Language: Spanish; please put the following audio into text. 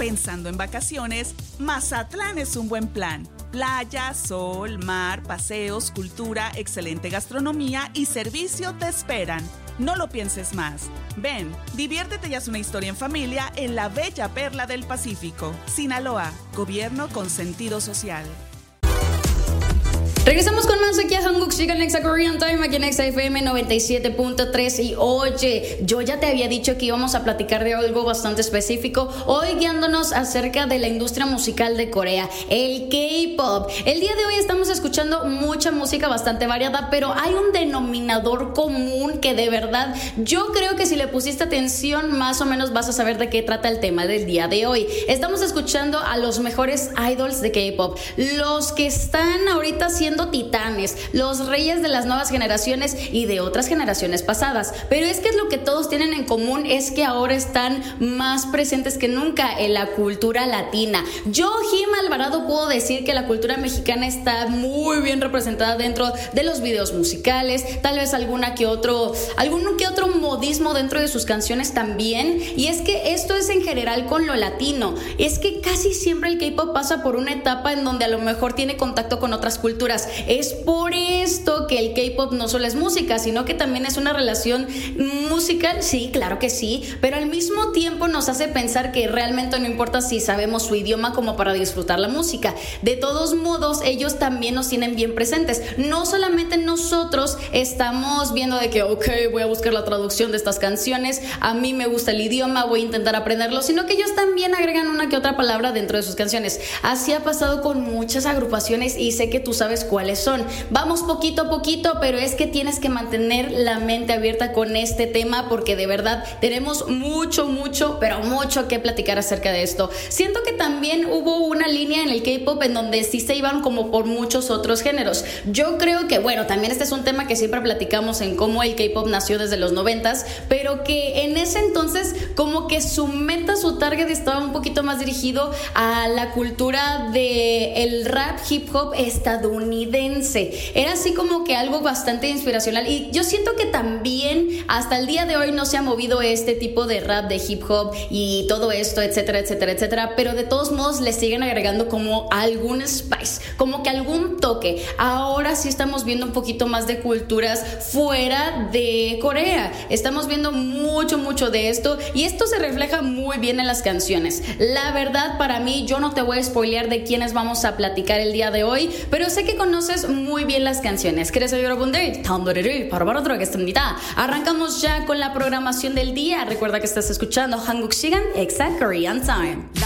Pensando en vacaciones, Mazatlán es un buen plan. Playa, sol, mar, paseos, cultura, excelente gastronomía y servicio te esperan. No lo pienses más. Ven, diviértete y haz una historia en familia en la bella perla del Pacífico. Sinaloa, gobierno con sentido social. Regresamos con más aquí a Hanguk Chicken Nexa Korean Time, aquí en Nexa FM 97.3. Y oye, yo ya te había dicho que íbamos a platicar de algo bastante específico, hoy guiándonos acerca de la industria musical de Corea, el K-pop. El día de hoy estamos escuchando mucha música bastante variada, pero hay un denominador común que de verdad yo creo que si le pusiste atención más o menos vas a saber de qué trata el tema del día de hoy. Estamos escuchando a los mejores idols de K-pop, los que están ahorita siendo titanes, los reyes de las nuevas generaciones y de otras generaciones pasadas. Pero es que lo que todos tienen en común es que ahora están más presentes que nunca en la cultura latina. Yo, Jim Alvarado, puedo decir que la cultura mexicana está muy bien representada dentro de los videos musicales, tal vez algún que otro modismo dentro de sus canciones también. Y es que esto es en general con lo latino. Es que casi siempre el K-pop pasa por una etapa en donde a lo mejor tiene contacto con otras culturas. Es por esto que el K-pop no solo es música, sino que también es una relación musical, sí, claro que sí, pero al mismo tiempo nos hace pensar que realmente no importa si sabemos su idioma como para disfrutar la música. De todos modos, ellos también nos tienen bien presentes. No solamente nosotros estamos viendo de que, ok, voy a buscar la traducción de estas canciones, a mí me gusta el idioma, voy a intentar aprenderlo, sino que ellos también agregan una que otra palabra dentro de sus canciones. Así ha pasado con muchas agrupaciones y sé que tú sabes cuáles son. Vamos poquito a poquito, pero es que tienes que mantener la mente abierta con este tema porque de verdad tenemos mucho, pero mucho que platicar acerca de esto. Siento que también hubo una línea en el K-pop en donde sí se iban como por muchos otros géneros. Yo creo que, bueno, también este es un tema que siempre platicamos en cómo el K-pop nació desde los 90s, pero que en ese entonces como que su meta, su target estaba un poquito más dirigido a la cultura del rap hip hop estadounidense. Era así como que algo bastante inspiracional y yo siento que también hasta el día de hoy no se ha movido este tipo de rap de hip hop y todo esto, etcétera, pero de todos modos le siguen agregando como algún spice, como que algún toque. Ahora sí estamos viendo un poquito más de culturas fuera de Corea, estamos viendo mucho de esto y esto se refleja muy bien en las canciones. La verdad, para mí, yo no te voy a spoilear de quiénes vamos a platicar el día de hoy, pero sé que conoces muy bien las canciones. 그래서 여러분들 다음 노래를 바로 들어가겠습니다. Arrancamos ya con la programación del día. Recuerda que estás escuchando 한국 시간 Nexa Korean Time.